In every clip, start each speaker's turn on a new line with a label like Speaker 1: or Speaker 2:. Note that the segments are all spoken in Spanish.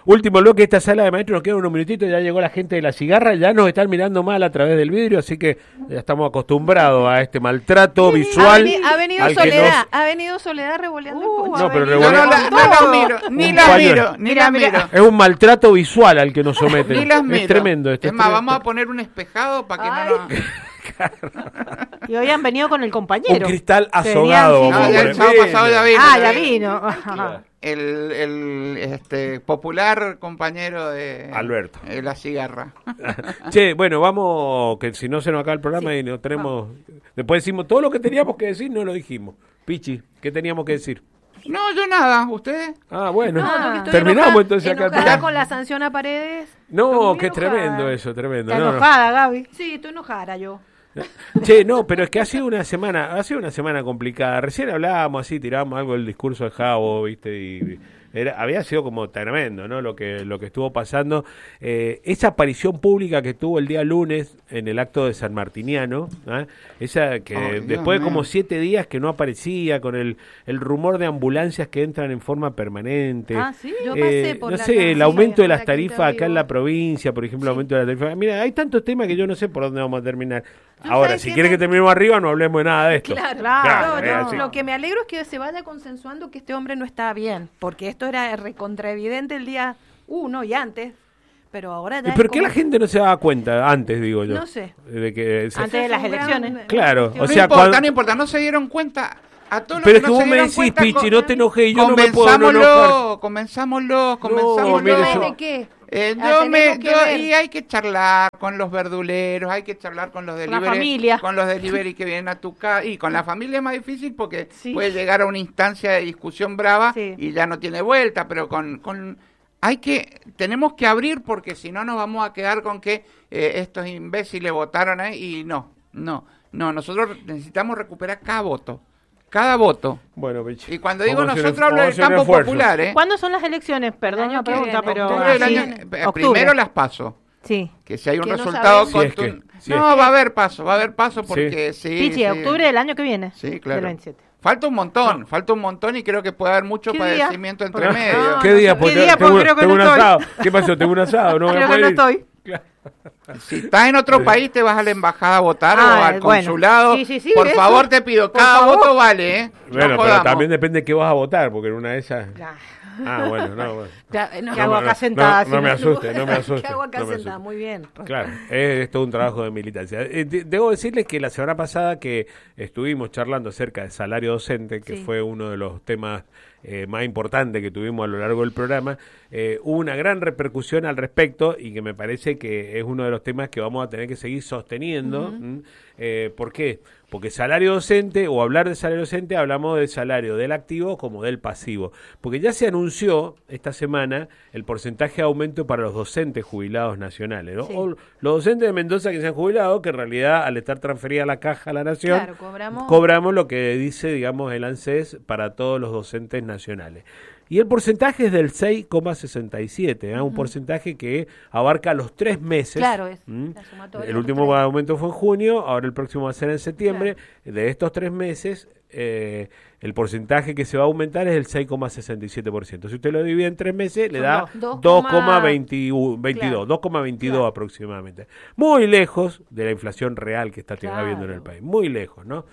Speaker 1: último bloque de esta sala de maestros, nos quedan unos minutitos, ya llegó la gente de la cigarra, ya nos están mirando mal a través del vidrio, así que ya estamos acostumbrados a este maltrato visual.
Speaker 2: Ha venido Soledad, ha venido Soledad revoleando el poncho.
Speaker 1: No, pero
Speaker 3: No la miro, ni la miro.
Speaker 1: Es un maltrato visual al que nos someten.
Speaker 3: Ni las miro.
Speaker 1: Es tremendo esto.
Speaker 3: Es más, vamos a poner un espejado para que no nos...
Speaker 4: Y hoy han venido con el compañero.
Speaker 1: Un cristal azogado.
Speaker 3: No, ya el sábado pasado ya vino.
Speaker 4: Ya vino.
Speaker 1: Claro.
Speaker 3: El popular compañero de
Speaker 1: Alberto.
Speaker 3: La cigarra.
Speaker 1: Che, bueno, vamos, que si no se nos acaba el programa y no tenemos... Después decimos todo lo que teníamos que decir, no lo dijimos. Pichi, ¿qué teníamos que decir?
Speaker 3: No, yo nada, ¿ustedes?
Speaker 1: Ah, bueno.
Speaker 2: Estoy
Speaker 1: Terminamos entonces acá el
Speaker 2: enojada
Speaker 1: programa.
Speaker 2: con la sanción a Paredes.
Speaker 1: No,
Speaker 2: Estoy
Speaker 1: qué
Speaker 2: enojada.
Speaker 1: tremendo eso, tremendo.
Speaker 4: Está
Speaker 1: No, no.
Speaker 4: enojada, Gaby.
Speaker 2: Sí, estoy enojada yo.
Speaker 1: Che, no, pero es que ha sido una semana complicada. Recién hablábamos así, tirábamos algo del discurso de Javo, ¿viste? Y había sido como tremendo, ¿no? Lo que estuvo pasando. Esa aparición pública que tuvo el día lunes en el acto de San Martiniano, ¿eh? Esa que después de como 7 días que no aparecía, con el rumor de ambulancias que entran en forma permanente.
Speaker 2: Ah, sí. Yo pasé por
Speaker 1: no
Speaker 2: la
Speaker 1: sé, el
Speaker 2: calle,
Speaker 1: aumento de
Speaker 2: la
Speaker 1: las tarifas
Speaker 2: Quinta
Speaker 1: acá en
Speaker 2: Vigo.
Speaker 1: la provincia, por ejemplo, el aumento de la tarifa. Mira, hay tantos temas que yo no sé por dónde vamos a terminar.
Speaker 2: ¿Tú
Speaker 1: Ahora,
Speaker 2: sabes
Speaker 1: si
Speaker 2: qué
Speaker 1: quieren que terminemos arriba, no hablemos de nada de esto.
Speaker 2: Claro.
Speaker 4: Claro,
Speaker 1: es así.
Speaker 2: Lo que me alegro es que se vaya consensuando que este hombre no está bien, porque esto era recontraevidente el día 1 y antes, pero ahora ya
Speaker 1: ¿Y por
Speaker 2: es
Speaker 1: qué
Speaker 2: como-
Speaker 1: la gente no se daba cuenta antes, digo yo?
Speaker 2: No sé.
Speaker 1: De que se-
Speaker 4: Antes de las
Speaker 2: Es un gran-
Speaker 4: elecciones.
Speaker 1: Claro, o
Speaker 3: No
Speaker 1: sea,
Speaker 3: importa,
Speaker 1: cuando-
Speaker 3: no importa, no se dieron cuenta. A todos los
Speaker 1: Pero es
Speaker 3: que
Speaker 1: que
Speaker 3: no
Speaker 1: vos
Speaker 3: se
Speaker 1: me
Speaker 3: dieron
Speaker 1: decís,
Speaker 3: cuenta,
Speaker 1: Pichi, no te enojes, yo no me puedo no enojar.
Speaker 3: Comenzámoslo.
Speaker 1: mire, yo-
Speaker 2: ¿De qué?
Speaker 3: Tenemos que ver.
Speaker 2: y
Speaker 3: Y hay que charlar con los verduleros, hay que charlar con los
Speaker 4: la
Speaker 3: delivery,
Speaker 4: familia.
Speaker 3: con los delivery que vienen a tu casa. Y con la familia es más difícil porque
Speaker 4: Sí.
Speaker 3: puede llegar a una instancia de discusión brava
Speaker 4: Sí.
Speaker 3: y ya no tiene vuelta, pero tenemos que abrir porque si no nos vamos a quedar con que estos imbéciles votaron ahí y no, nosotros necesitamos recuperar cada voto.
Speaker 1: Bueno, Pichi.
Speaker 3: Y cuando digo
Speaker 1: Vamos a hacer-
Speaker 3: nosotros hablo
Speaker 1: vamos a
Speaker 3: del
Speaker 1: hacer
Speaker 3: campo
Speaker 1: esfuerzos.
Speaker 3: popular, ¿eh?
Speaker 4: ¿Cuándo son las elecciones? Perdón
Speaker 2: El
Speaker 4: la
Speaker 2: año que
Speaker 4: pregunta,
Speaker 2: viene,
Speaker 4: pero...
Speaker 2: octubre del
Speaker 4: sí.
Speaker 2: año-
Speaker 4: Octubre.
Speaker 3: Primero las paso.
Speaker 4: Sí.
Speaker 3: Que si hay un
Speaker 2: Que no
Speaker 3: resultado
Speaker 2: sabemos.
Speaker 1: Si es que- si
Speaker 3: no,
Speaker 1: es
Speaker 3: va a haber paso porque sí.
Speaker 4: Pichi,
Speaker 3: sí.
Speaker 4: octubre del año que viene.
Speaker 3: Sí, claro.
Speaker 4: Del 27.
Speaker 3: Falta un montón y creo que puede haber mucho
Speaker 4: ¿Qué
Speaker 3: padecimiento
Speaker 4: día?
Speaker 3: entre
Speaker 4: Porque-
Speaker 3: medio.
Speaker 1: ¿Qué día?
Speaker 4: ¿Qué día? Porque creo que
Speaker 1: tengo
Speaker 4: no
Speaker 1: un
Speaker 4: estoy.
Speaker 1: asado. ¿Qué pasó? Tengo un asado. No voy a
Speaker 4: Creo que
Speaker 1: poder
Speaker 4: no
Speaker 1: ir.
Speaker 4: estoy.
Speaker 3: Si estás en otro país te vas a la embajada a votar o al
Speaker 4: bueno.
Speaker 3: consulado.
Speaker 4: Sí,
Speaker 3: Por
Speaker 4: eso.
Speaker 3: favor te pido,
Speaker 4: Por
Speaker 3: cada
Speaker 4: favor.
Speaker 3: voto vale, ¿eh?
Speaker 1: Bueno,
Speaker 3: No
Speaker 1: pero
Speaker 3: jodamos.
Speaker 1: también depende de qué vas a votar, porque en una de esas...
Speaker 4: Ya.
Speaker 1: Ah, bueno, no, bueno.
Speaker 4: ¿Qué hago acá sentada?
Speaker 1: No me
Speaker 4: así?
Speaker 1: asuste, no me asuste.
Speaker 2: ¿Qué hago acá
Speaker 1: no me
Speaker 2: sentada?
Speaker 1: asuste.
Speaker 2: Muy bien.
Speaker 1: Claro, es todo un trabajo de militancia. Debo decirles que la semana pasada que estuvimos charlando acerca del salario docente, que
Speaker 2: Sí.
Speaker 1: fue uno de los temas más importantes que tuvimos a lo largo del programa, hubo una gran repercusión al respecto y que me parece que es uno de los temas que vamos a tener que seguir sosteniendo. ¿Por qué? Porque salario docente, o hablar de salario docente, hablamos del salario del activo como del pasivo. Porque ya se anunció esta semana el porcentaje de aumento para los docentes jubilados nacionales, ¿no?
Speaker 2: Sí.
Speaker 1: O los docentes de Mendoza que se han jubilado, que en realidad al estar transferida a la caja a la nación,
Speaker 2: Claro,
Speaker 1: cobramos lo que dice, digamos, el ANSES para todos los docentes nacionales. Y el porcentaje es del 6,67, un porcentaje que abarca los 3 meses.
Speaker 2: Claro, es
Speaker 1: ¿Mm?
Speaker 2: la sumatoria
Speaker 1: El
Speaker 2: de
Speaker 1: último
Speaker 2: los tres.
Speaker 1: aumento fue en junio, ahora el próximo va a ser en septiembre. De estos 3 meses, el porcentaje que se va a aumentar es el 6,67%. Si usted lo divide en 3 meses, le
Speaker 2: Son
Speaker 1: da
Speaker 2: dos-
Speaker 1: 2,22
Speaker 2: Claro.
Speaker 1: 2,22
Speaker 2: Claro.
Speaker 1: aproximadamente. Muy lejos de la inflación real que está
Speaker 2: Claro.
Speaker 1: habiendo en el país. Muy lejos, ¿no?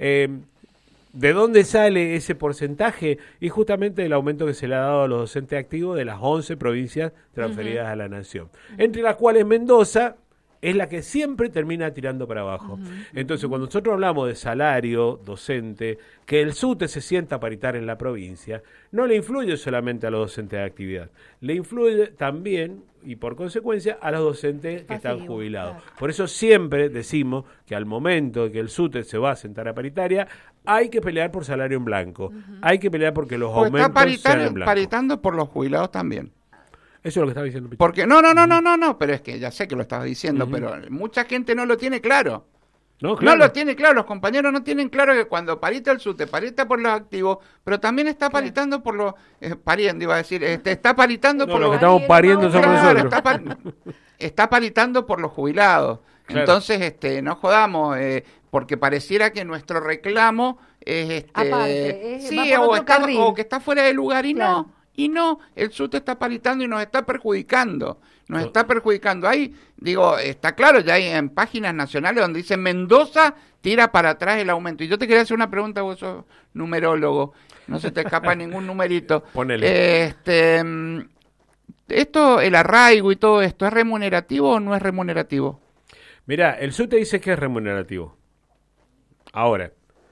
Speaker 1: ¿De dónde sale ese porcentaje? Y justamente el aumento que se le ha dado a los docentes activos de las 11 provincias transferidas a la nación. Entre las cuales Mendoza es la que siempre termina tirando para abajo. Entonces, cuando nosotros hablamos de salario docente, que el SUTE se sienta paritario en la provincia, no le influye solamente a los docentes de actividad, le influye también, y por consecuencia, a los docentes que están
Speaker 2: Pasivo,
Speaker 1: jubilados.
Speaker 2: claro.
Speaker 1: Por eso siempre decimos que al momento de que el SUTE se va a sentar a paritaria, hay que pelear por salario en blanco. Hay que pelear porque los
Speaker 3: Pues está
Speaker 1: aumentos sean en blanco.
Speaker 3: paritando por los jubilados también.
Speaker 1: Eso es lo que estaba diciendo Pichi.
Speaker 3: Porque no, pero es que ya sé que lo estabas diciendo, pero mucha gente no lo tiene claro.
Speaker 1: No, claro.
Speaker 3: No lo tiene claro, los compañeros no tienen claro que cuando parita el SUTE, parita por los activos, pero también está paritando por los... pariendo, iba a decir, está paritando
Speaker 1: No,
Speaker 3: por
Speaker 1: lo que
Speaker 3: los...
Speaker 1: estamos pariendo somos
Speaker 3: Claro,
Speaker 1: nosotros.
Speaker 3: está paritando por los jubilados.
Speaker 1: Claro.
Speaker 3: Entonces, no jodamos, porque pareciera que nuestro reclamo es
Speaker 2: Aparte, va
Speaker 3: sí,
Speaker 2: por
Speaker 3: o
Speaker 2: otro carril.
Speaker 3: que está fuera de lugar y
Speaker 2: Claro.
Speaker 3: Y no, el SUTE está palitando y nos está perjudicando. Nos está perjudicando. Ahí, digo, está claro, ya hay en páginas nacionales donde dice Mendoza tira para atrás el aumento. Y yo te quería hacer una pregunta, vos sos numerólogo, no se te escapa ningún numerito.
Speaker 1: Ponele.
Speaker 3: Esto, el arraigo y todo esto, ¿es remunerativo o no es remunerativo?
Speaker 1: Mira, el SUTE dice que es remunerativo. Ahora,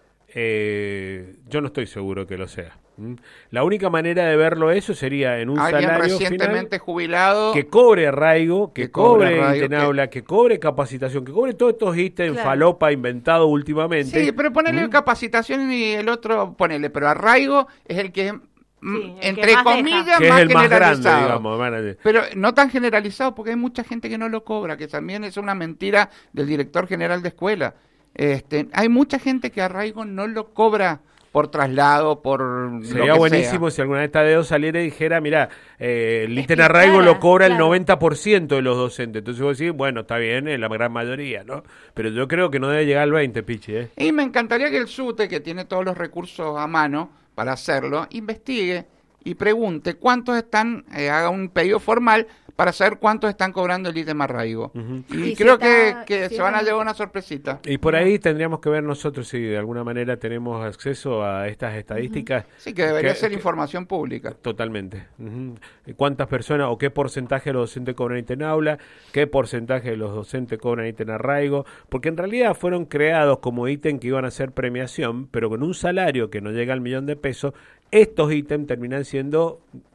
Speaker 1: yo no estoy seguro que lo sea. La única manera de verlo eso sería en un
Speaker 3: Alguien
Speaker 1: salario
Speaker 3: recientemente
Speaker 1: final
Speaker 3: jubilado
Speaker 1: que cobre arraigo, que cobre
Speaker 3: arraigo,
Speaker 1: Intenaula, que cobre capacitación, que cobre todos estos ítems
Speaker 2: Claro.
Speaker 1: falopa inventados últimamente.
Speaker 3: Sí, pero ponele capacitación y el otro, ponele, pero arraigo es el que es,
Speaker 4: el que
Speaker 3: entre
Speaker 4: más
Speaker 3: comillas,
Speaker 4: deja.
Speaker 1: que es
Speaker 3: más
Speaker 1: el más grande,
Speaker 3: generalizado.
Speaker 1: digamos. Manager.
Speaker 3: Pero no tan generalizado porque hay mucha gente que no lo cobra, que también es una mentira del director general de escuela. Hay mucha gente que arraigo no lo cobra por traslado, por
Speaker 1: Sería
Speaker 3: lo que
Speaker 1: buenísimo
Speaker 3: sea.
Speaker 1: si alguna vez Tadeo saliera y dijera, mira, el ítem
Speaker 2: que
Speaker 1: arraigo
Speaker 2: claro,
Speaker 1: lo cobra el
Speaker 2: claro.
Speaker 1: 90% de los docentes. Entonces vos decís, bueno, está bien, la gran mayoría, ¿no? Pero yo creo que no debe llegar al 20, Pichi, ¿eh?
Speaker 3: Y me encantaría que el SUTE, que tiene todos los recursos a mano para hacerlo, investigue y pregunte cuántos están, haga un pedido formal para saber cuántos están cobrando el ítem arraigo. Y
Speaker 2: Y si
Speaker 3: creo
Speaker 2: está-
Speaker 3: que
Speaker 2: si
Speaker 3: se van a
Speaker 2: es-
Speaker 3: llevar una sorpresita.
Speaker 1: Y por ahí tendríamos que ver nosotros si de alguna manera tenemos acceso a estas estadísticas.
Speaker 3: Sí, que debería ser
Speaker 1: que-
Speaker 3: información pública.
Speaker 1: Totalmente. Ujú. ¿Cuántas personas o qué porcentaje de los docentes cobran ítem aula? ¿Qué porcentaje de los docentes cobran ítem arraigo? Porque en realidad fueron creados como ítem que iban a ser premiación, pero con un salario que no llega al $1.000.000, estos ítems terminan siendo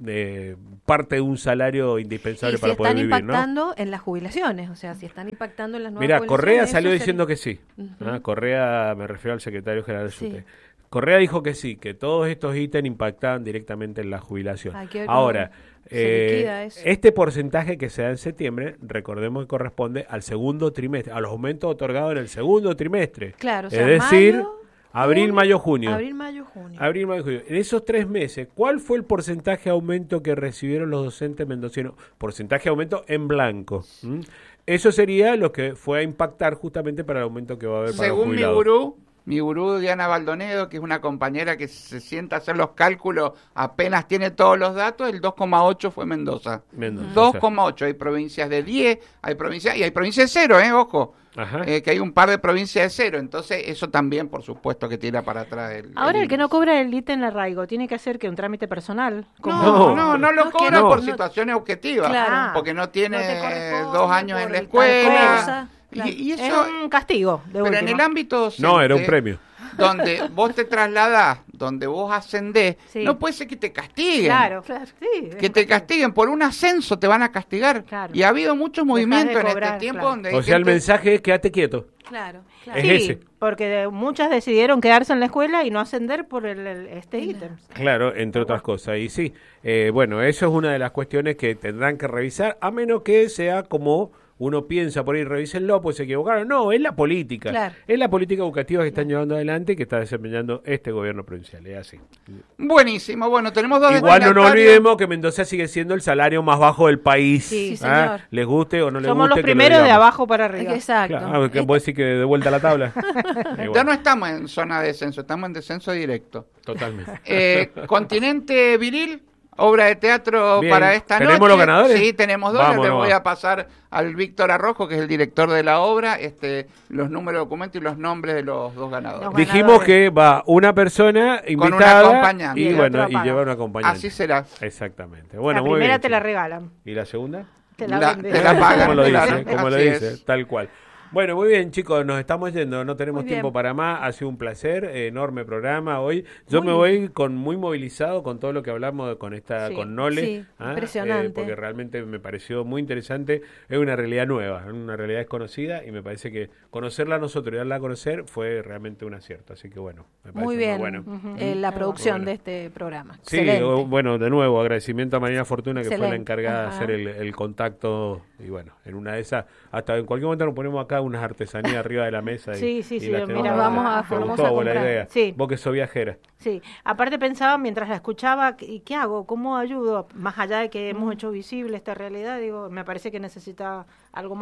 Speaker 1: parte de un salario indispensable
Speaker 2: Y si
Speaker 1: para poder
Speaker 2: están
Speaker 1: vivir, ¿no?
Speaker 2: impactando en las jubilaciones, o sea, si están impactando en las nuevas
Speaker 1: Mira,
Speaker 2: jubilaciones.
Speaker 1: Correa salió
Speaker 2: eso
Speaker 1: diciendo
Speaker 2: sería-
Speaker 1: que sí.
Speaker 2: Ujú.
Speaker 1: Correa, me refiero al secretario general del
Speaker 2: Sí.
Speaker 1: SUTE. Correa dijo que sí, que todos estos ítems impactaban directamente en la jubilación.
Speaker 2: Hay que ver cómo
Speaker 1: Ahora,
Speaker 2: se liquida eso.
Speaker 1: este porcentaje que se da en septiembre, recordemos que corresponde al segundo trimestre, a los aumentos otorgados en el segundo trimestre.
Speaker 2: Claro, o
Speaker 1: es
Speaker 2: sea,
Speaker 1: decir,
Speaker 2: mayo,
Speaker 1: abril,
Speaker 2: junio,
Speaker 1: mayo, junio.
Speaker 2: Abril, mayo, junio.
Speaker 1: Abril, mayo, junio. En esos 3 meses, ¿cuál fue el porcentaje de aumento que recibieron los docentes mendocinos? Porcentaje de aumento en blanco. ¿Mm? Eso sería lo que fue a impactar justamente para el aumento que va a haber para los
Speaker 3: Según
Speaker 1: jubilados.
Speaker 3: mi gurú Diana Baldonedo, que es una compañera que se sienta a hacer los cálculos, apenas tiene todos los datos, el 2,8 fue Mendoza.
Speaker 1: Mendoza.
Speaker 3: 2,8. Hay provincias de 10, hay provincias de 0, ojo.
Speaker 1: Ajá.
Speaker 3: Que hay un par de provincias de 0. Entonces, eso también, por supuesto, que tira para atrás.
Speaker 4: Ahora el que no cobra el ítem arraigo tiene que hacer que un trámite personal.
Speaker 3: No
Speaker 1: No.
Speaker 3: lo
Speaker 2: No, es que
Speaker 3: cobra
Speaker 2: no.
Speaker 3: por
Speaker 2: No.
Speaker 3: situaciones objetivas.
Speaker 2: Claro.
Speaker 3: Porque no tiene
Speaker 2: No te corresponde
Speaker 3: 2 años
Speaker 2: por
Speaker 3: en la
Speaker 2: tal
Speaker 3: escuela.
Speaker 2: cosa, claro.
Speaker 3: Y
Speaker 4: Es
Speaker 3: eso,
Speaker 4: un castigo, de
Speaker 3: pero en
Speaker 4: última.
Speaker 3: el ámbito docente,
Speaker 1: No, era un premio.
Speaker 3: donde vos te trasladás, donde vos ascendés,
Speaker 4: Sí.
Speaker 3: no puede ser que te castiguen.
Speaker 4: Claro, claro, sí.
Speaker 3: Que te castiguen por un ascenso, te van a castigar.
Speaker 4: Claro.
Speaker 3: Y ha habido muchos
Speaker 4: Dejás de
Speaker 3: movimientos en
Speaker 4: cobrar,
Speaker 3: este tiempo
Speaker 4: claro.
Speaker 3: donde hay
Speaker 1: O sea, el
Speaker 3: gente-
Speaker 1: mensaje es quédate quieto.
Speaker 2: Claro, claro.
Speaker 1: Es
Speaker 4: Sí,
Speaker 1: ese.
Speaker 4: porque muchas decidieron quedarse en la escuela y no ascender por este ítem.
Speaker 1: Claro, entre otras cosas. Y sí, bueno, eso es una de las cuestiones que tendrán que revisar, a menos que sea como uno piensa por ahí, revísenlo, pues se equivocaron. No, es la política.
Speaker 2: Claro.
Speaker 1: Es la política educativa que están llevando adelante y que está desempeñando este gobierno provincial. Es así.
Speaker 3: Buenísimo, bueno, tenemos dos
Speaker 1: Igual no nos
Speaker 3: destinatarios.
Speaker 1: olvidemos que Mendoza sigue siendo el salario más bajo del país.
Speaker 2: Sí,
Speaker 1: ¿Ah?
Speaker 2: señor.
Speaker 1: Les guste o no les
Speaker 4: Somos
Speaker 1: guste.
Speaker 4: los
Speaker 1: que lo
Speaker 4: primeros de
Speaker 1: digamos.
Speaker 4: abajo para arriba.
Speaker 2: Exacto.
Speaker 1: Claro, que vos decís que de vuelta a la tabla.
Speaker 3: Ya no estamos en zona de descenso, estamos en descenso directo.
Speaker 1: Totalmente.
Speaker 3: Continente Viril, obra de teatro
Speaker 1: Bien.
Speaker 3: para esta noche.
Speaker 1: ¿Tenemos los ganadores?
Speaker 3: Sí, tenemos dos.
Speaker 1: Vamos,
Speaker 3: Les
Speaker 1: no
Speaker 3: voy
Speaker 1: va.
Speaker 3: a pasar al Víctor Arrojo, que es el director de la obra, los números de documento y los nombres de los dos ganadores.
Speaker 4: Los
Speaker 1: Dijimos
Speaker 4: ganadores.
Speaker 1: que va una persona
Speaker 3: un
Speaker 1: invitada
Speaker 3: acompañante.
Speaker 1: y
Speaker 4: Y el
Speaker 1: bueno,
Speaker 4: otro
Speaker 1: y
Speaker 4: paga.
Speaker 1: lleva un acompañante.
Speaker 3: Así será.
Speaker 1: Exactamente. Bueno,
Speaker 4: la
Speaker 1: muy
Speaker 4: primera
Speaker 1: bien,
Speaker 4: te la
Speaker 1: chicos.
Speaker 4: regalan.
Speaker 1: ¿Y la segunda?
Speaker 4: Te la,
Speaker 3: La-
Speaker 4: venden.
Speaker 3: te la pagan.
Speaker 1: Como lo
Speaker 3: claro,
Speaker 1: dice, como lo
Speaker 3: así
Speaker 1: dice,
Speaker 3: es.
Speaker 1: tal cual. Bueno, muy bien, chicos, nos estamos yendo, no tenemos
Speaker 2: Muy bien.
Speaker 1: tiempo para más, ha sido un placer, enorme programa hoy. Yo
Speaker 2: Muy
Speaker 1: me voy muy movilizado con todo lo que hablamos
Speaker 4: Sí,
Speaker 1: con Nole,
Speaker 2: sí, impresionante.
Speaker 1: porque realmente me pareció muy interesante, es una realidad nueva, una realidad desconocida y me parece que conocerla nosotros y darla a conocer fue realmente un acierto, así que bueno, me parece
Speaker 2: Muy bien.
Speaker 1: bueno.
Speaker 2: La producción
Speaker 1: Muy
Speaker 2: de
Speaker 1: bueno.
Speaker 2: este programa.
Speaker 1: Sí,
Speaker 2: Excelente.
Speaker 1: bueno, de nuevo, agradecimiento a Marina Fortuna, que fue la
Speaker 2: Excelente.
Speaker 1: encargada de
Speaker 2: Ajá.
Speaker 1: hacer el contacto. Y bueno, en una de esas, hasta en cualquier momento nos ponemos acá unas artesanías arriba de la mesa.
Speaker 4: Sí, sí, sí,
Speaker 1: las
Speaker 4: mira,
Speaker 1: tenemos.
Speaker 2: vamos a-
Speaker 1: Me
Speaker 2: vamos
Speaker 1: gustó
Speaker 2: a
Speaker 1: vos la
Speaker 2: comprar.
Speaker 1: idea.
Speaker 4: Sí.
Speaker 1: Vos que sos viajera.
Speaker 4: Sí, aparte pensaba mientras la escuchaba, ¿y qué hago? ¿Cómo ayudo? Más allá de que hemos hecho visible esta realidad, digo, me parece que necesita algo más.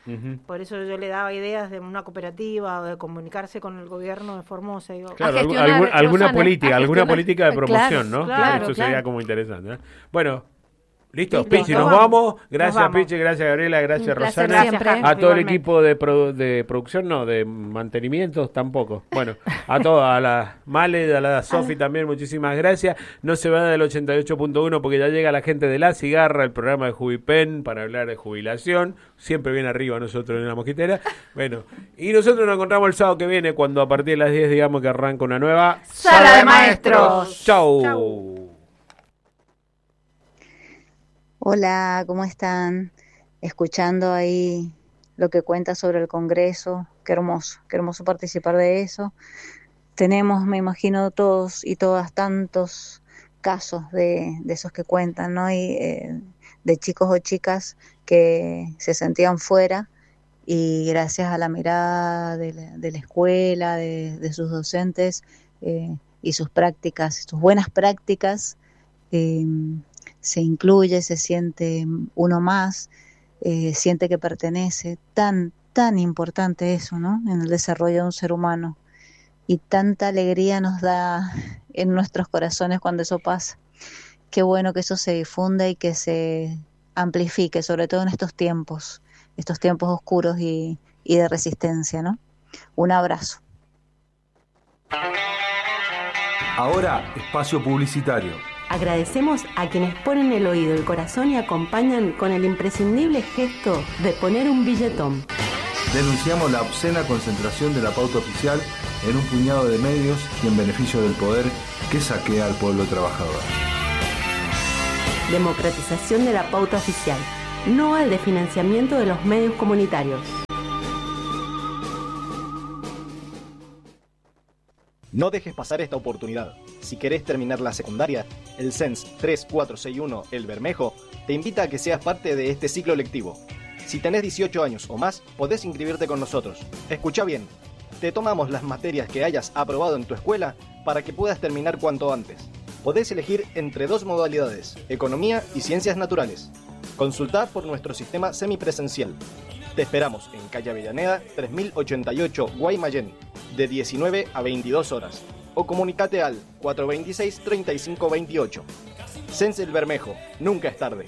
Speaker 4: Por eso yo le daba ideas de una cooperativa o de comunicarse con el gobierno de Formosa. Digo,
Speaker 1: Claro,
Speaker 2: gestionar,
Speaker 1: alguna
Speaker 2: Rosana,
Speaker 1: política de
Speaker 2: claro,
Speaker 1: promoción, ¿no?
Speaker 2: claro,
Speaker 1: Eso
Speaker 2: claro.
Speaker 1: sería como interesante. Bueno, listo,
Speaker 4: Listo,
Speaker 1: Pichi, nos
Speaker 4: nos
Speaker 1: vamos.
Speaker 4: vamos.
Speaker 1: Gracias,
Speaker 4: Nos vamos.
Speaker 1: Pichi, gracias, Gabriela, gracias,
Speaker 2: Un placer
Speaker 1: Rosana.
Speaker 2: siempre.
Speaker 1: A todo
Speaker 4: Igualmente.
Speaker 1: el equipo de producción, no, de mantenimientos tampoco. Bueno, a todos, a la Male, a la Sofi también, muchísimas gracias. No se va del 88.1 porque ya llega la gente de La Cigarra, el programa de Jubipen, para hablar de jubilación. Siempre viene arriba nosotros en la mosquitera. Bueno, y nosotros nos encontramos el sábado que viene, cuando a partir de las 10, digamos que arranca una nueva
Speaker 2: Sala de Maestros.
Speaker 1: Chau.
Speaker 5: Hola, ¿cómo están? Escuchando ahí lo que cuenta sobre el Congreso. Qué hermoso participar de eso. Tenemos, me imagino, todos y todas tantos casos de esos que cuentan, ¿no? Y de chicos o chicas que se sentían fuera y gracias a la mirada de la escuela, de sus docentes y sus prácticas, sus buenas prácticas, se incluye, se siente uno más, siente que pertenece. Tan importante eso, ¿no? En el desarrollo de un ser humano. Y tanta alegría nos da en nuestros corazones cuando eso pasa. Qué bueno que eso se difunda y que se amplifique, sobre todo en estos tiempos oscuros y de resistencia, ¿no? Un abrazo.
Speaker 6: Ahora, espacio publicitario.
Speaker 7: Agradecemos a quienes ponen el oído, el corazón y acompañan con el imprescindible gesto de poner un billetón.
Speaker 6: Denunciamos la obscena concentración de la pauta oficial en un puñado de medios y en beneficio del poder que saquea al pueblo trabajador.
Speaker 7: Democratización de la pauta oficial. No al desfinanciamiento de los medios comunitarios.
Speaker 8: No dejes pasar esta oportunidad. Si querés terminar la secundaria, el CENS 3461 El Bermejo te invita a que seas parte de este ciclo lectivo. Si tenés 18 años o más, podés inscribirte con nosotros. Escucha bien, te tomamos las materias que hayas aprobado en tu escuela para que puedas terminar cuanto antes. Podés elegir entre dos modalidades, economía y ciencias naturales. Consultá por nuestro sistema semipresencial. Te esperamos en calle Avellaneda 3088 Guaymallén, de 19 a 22 horas. O comunicate al 426-3528. CENS El Bermejo, nunca es tarde.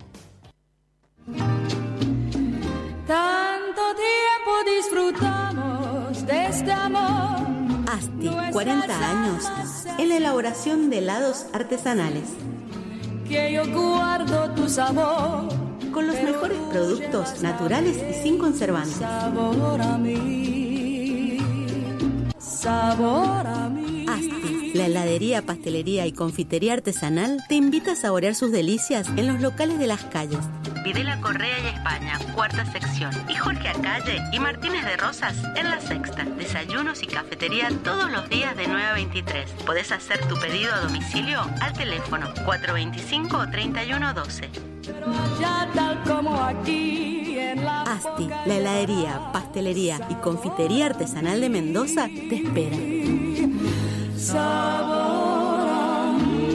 Speaker 9: Tanto tiempo disfrutamos de este amor.
Speaker 7: ASTI, 40 años en la elaboración de helados artesanales.
Speaker 9: Que yo guardo tu sabor.
Speaker 7: Con los mejores productos naturales y sin conservantes.
Speaker 9: Sabor a mí. Sabor a mí.
Speaker 7: ASTI, la heladería, pastelería y confitería artesanal, te invita a saborear sus delicias en los locales de Las Calles. Videla Correa y España, cuarta sección. Y Jorge Acalle y Martínez de Rosas en la sexta. Desayunos y cafetería todos los días de 9 a 23. Podés hacer tu pedido a domicilio al teléfono 425-3112.
Speaker 9: Allá tal como aquí en la
Speaker 7: ASTI, la heladería, pastelería y confitería artesanal de Mendoza, te espera.
Speaker 9: Sabor a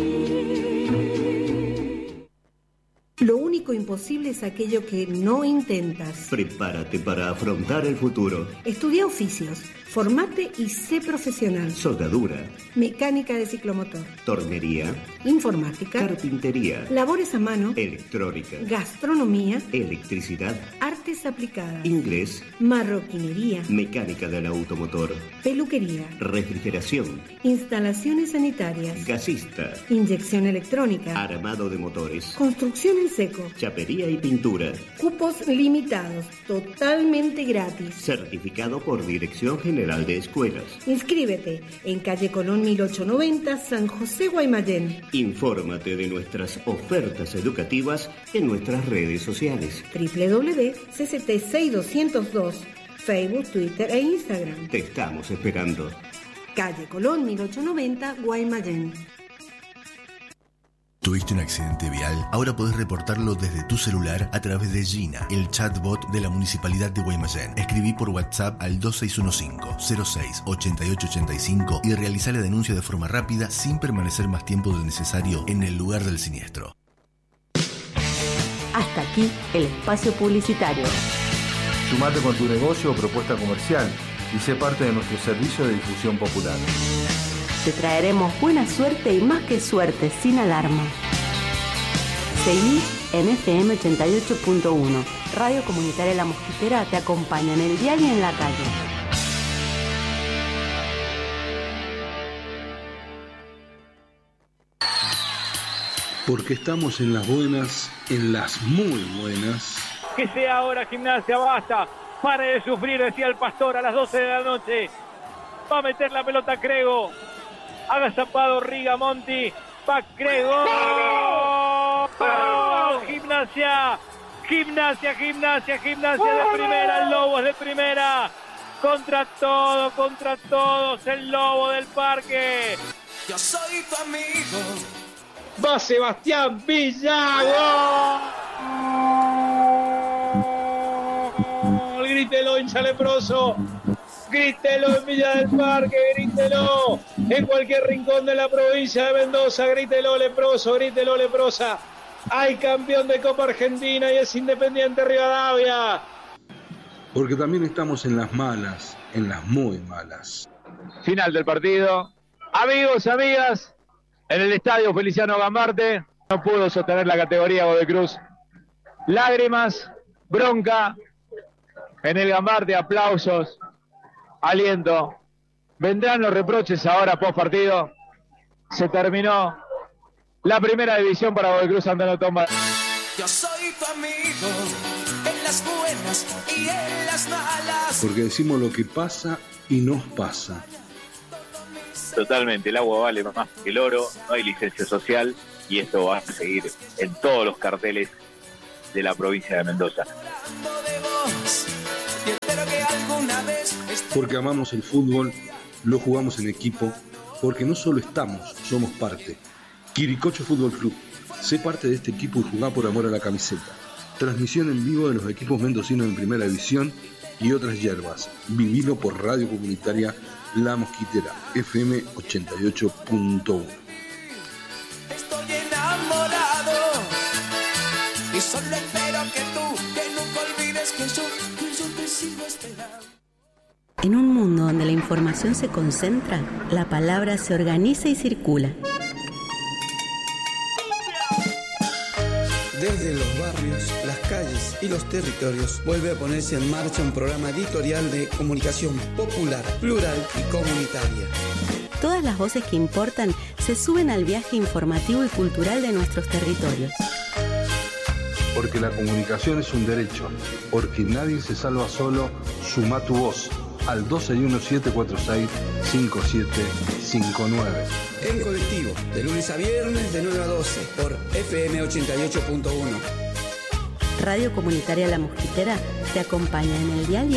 Speaker 9: mí.
Speaker 10: Lo único imposible es aquello que no intentas.
Speaker 11: Prepárate para afrontar el futuro.
Speaker 10: Estudia oficios, formate y sé profesional.
Speaker 11: Soldadura,
Speaker 10: Mecánica de ciclomotor,
Speaker 11: tornería,
Speaker 10: informática,
Speaker 11: carpintería,
Speaker 10: labores a mano,
Speaker 11: electrónica,
Speaker 10: gastronomía,
Speaker 11: electricidad,
Speaker 10: artes aplicadas,
Speaker 11: inglés,
Speaker 10: marroquinería,
Speaker 11: mecánica del automotor,
Speaker 10: peluquería,
Speaker 11: refrigeración,
Speaker 10: instalaciones sanitarias,
Speaker 11: gasista,
Speaker 10: inyección electrónica,
Speaker 11: armado de motores,
Speaker 10: construcción en seco,
Speaker 11: chapería y pintura.
Speaker 10: cupos limitados, totalmente gratis.
Speaker 11: Certificado por Dirección General de Escuelas.
Speaker 10: Inscríbete en calle Colón 1890, San José, Guaymallén.
Speaker 11: Infórmate de nuestras ofertas educativas en nuestras redes sociales.
Speaker 10: www.cct6202, Facebook, Twitter e Instagram.
Speaker 11: Te estamos esperando.
Speaker 10: Calle Colón 1890, Guaymallén.
Speaker 12: ¿Tuviste un accidente vial? Ahora podés reportarlo desde tu celular a través de Gina, el chatbot de la Municipalidad de Guaymallén. Escribí por WhatsApp al 2615-06-8885 y realizá la denuncia de forma rápida sin permanecer más tiempo del necesario en el lugar del siniestro.
Speaker 7: Hasta aquí el espacio publicitario.
Speaker 6: Sumate con tu negocio o propuesta comercial y sé parte de nuestro servicio de difusión popular.
Speaker 7: Te traeremos buena suerte y más que suerte, sin alarma. Seguí en FM 88.1. Radio Comunitaria La Mosquitera te acompaña en el diario y en la calle.
Speaker 13: Porque estamos en las buenas, en las muy buenas.
Speaker 14: Que sea ahora Gimnasia, basta. Pare de sufrir, decía el Pastor a las 12 de la noche. Va a meter la pelota Crego. Agazapado Rigamonti. Va Crego. ¡Oh! Gimnasia. Gimnasia de primera. El Lobo es de primera. Contra todos. El Lobo del Parque.
Speaker 15: Yo soy tu amigo.
Speaker 14: Va Sebastián Villa. ¡Gol! Grítelo, hincha leproso. Grítelo en Villa del Parque, grítelo en cualquier rincón de la provincia de Mendoza, grítelo leproso, grítelo leprosa. Hay campeón de Copa Argentina y es Independiente Rivadavia.
Speaker 13: Porque también estamos en las malas, en las muy malas.
Speaker 14: Final del partido. Amigos, amigas, en el estadio Feliciano Gambarte no pudo sostener la categoría Godoy Cruz. Lágrimas, bronca en el Gambarte, aplausos, aliento. Vendrán los reproches ahora post partido. Se terminó la primera división para Godoy Cruz Santana Tomba.
Speaker 15: Yo soy tu amigo en las buenas y en las malas.
Speaker 13: Porque decimos lo que pasa y nos pasa.
Speaker 14: Totalmente, el agua vale más que el oro, no hay licencia social y esto va a seguir en todos los carteles de la provincia de Mendoza.
Speaker 13: Porque amamos el fútbol, lo jugamos en equipo, porque no solo estamos, somos parte. Quiricocho Fútbol Club, sé parte de este equipo y jugá por amor a la camiseta. Transmisión en vivo de los equipos mendocinos en primera división y otras hierbas. Vivilo por Radio Comunitaria La Mosquitera, FM 88.1.
Speaker 15: Estoy enamorado y solo espero que nunca olvides que yo te sigo esperando.
Speaker 7: En un mundo donde la información se concentra, la palabra se organiza y circula.
Speaker 16: Desde los barrios, las calles y los territorios vuelve a ponerse en marcha un programa editorial de comunicación popular, plural y comunitaria.
Speaker 7: Todas las voces que importan se suben al viaje informativo y cultural de nuestros territorios.
Speaker 6: Porque la comunicación es un derecho, porque nadie se salva solo, suma tu voz al 261-746-5759.
Speaker 16: En colectivo, de lunes a viernes de 9 a 12 por FM 88.1.
Speaker 7: Radio Comunitaria La Mosquitera te acompaña en el dial y